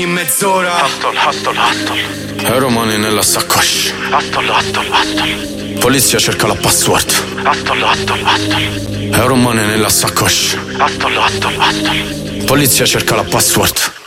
in mezz'ora. Hustle. Euro money nella saccoscia. Hustle. Polizia cerca la password. Hustle. Euro money nella saccoscia. Hustle. Polizia cerca la password.